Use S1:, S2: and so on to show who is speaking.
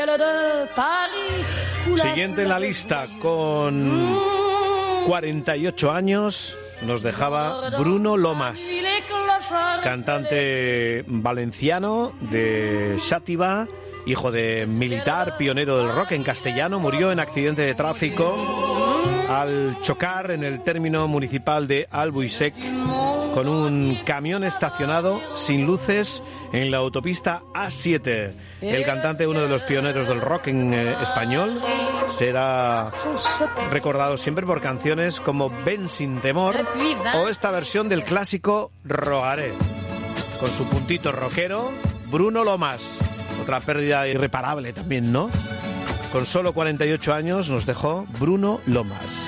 S1: Siguiente en la lista, con 48 años, nos dejaba Bruno Lomas, cantante valenciano de Xàtiva, hijo de militar, pionero del rock en castellano. Murió en accidente de tráfico al chocar en el término municipal de Albuixec con un camión estacionado sin luces en la autopista A7. El cantante, uno de los pioneros del rock en español, será recordado siempre por canciones como Ven sin temor o esta versión del clásico Rogaré. Con su puntito rockero, Bruno Lomas. Otra pérdida irreparable también, ¿no? Con solo 48 años nos dejó Bruno Lomas.